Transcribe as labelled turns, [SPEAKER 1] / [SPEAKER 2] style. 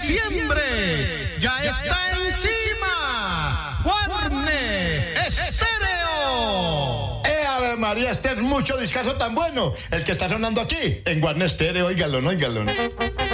[SPEAKER 1] diciembre ya está encima. Guarne Estéreo.
[SPEAKER 2] Ave María, este es mucho discazo tan bueno. El que está sonando aquí en Guarne Estéreo, óigalo.